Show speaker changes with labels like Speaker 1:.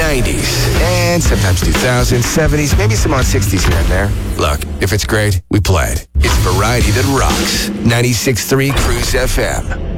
Speaker 1: 90s, and sometimes 2000s, 70s, maybe some odd 60s here and there. Look, if it's great, we play it. It's variety that rocks. 96.3 Cruise FM.